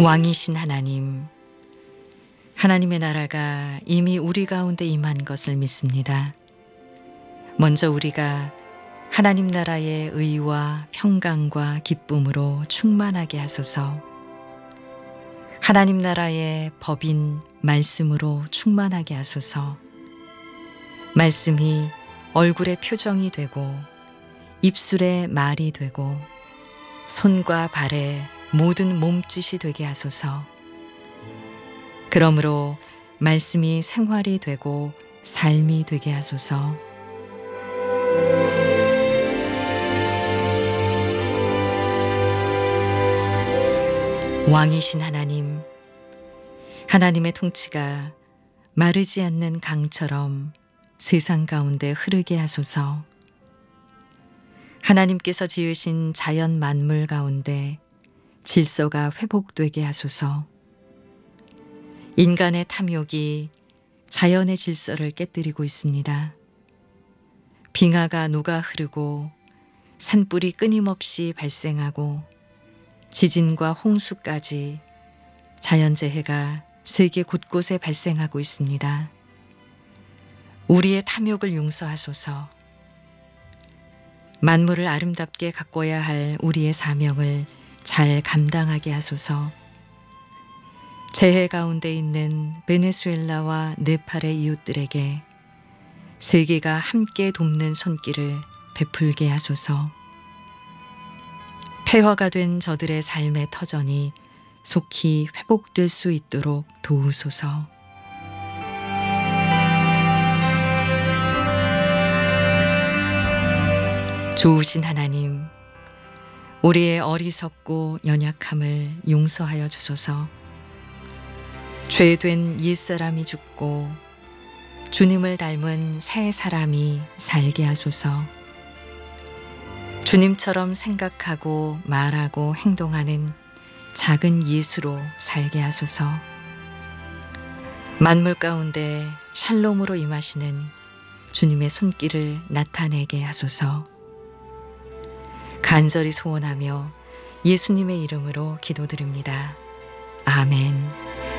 왕이신 하나님, 하나님의 나라가 이미 우리 가운데 임한 것을 믿습니다. 먼저 우리가 하나님 나라의 의와 평강과 기쁨으로 충만하게 하소서. 하나님 나라의 법인 말씀으로 충만하게 하소서. 말씀이 얼굴의 표정이 되고 입술의 말이 되고 손과 발의 모든 몸짓이 되게 하소서. 그러므로 말씀이 생활이 되고 삶이 되게 하소서. 왕이신 하나님, 하나님의 통치가 마르지 않는 강처럼 세상 가운데 흐르게 하소서. 하나님께서 지으신 자연 만물 가운데 질서가 회복되게 하소서. 인간의 탐욕이 자연의 질서를 깨뜨리고 있습니다. 빙하가 녹아 흐르고 산불이 끊임없이 발생하고 지진과 홍수까지 자연재해가 세계 곳곳에 발생하고 있습니다. 우리의 탐욕을 용서하소서. 만물을 아름답게 가꿔야 할 우리의 사명을 잘 감당하게 하소서. 재해 가운데 있는 베네수엘라와 네팔의 이웃들에게 세계가 함께 돕는 손길을 베풀게 하소서. 폐허가 된 저들의 삶의 터전이 속히 회복될 수 있도록 도우소서. 좋으신 하나님, 우리의 어리석고 연약함을 용서하여 주소서. 죄된 옛사람이 죽고 주님을 닮은 새 사람이 살게 하소서. 주님처럼 생각하고 말하고 행동하는 작은 예수로 살게 하소서. 만물 가운데 샬롬으로 임하시는 주님의 손길을 나타내게 하소서. 간절히 소원하며 예수님의 이름으로 기도드립니다. 아멘.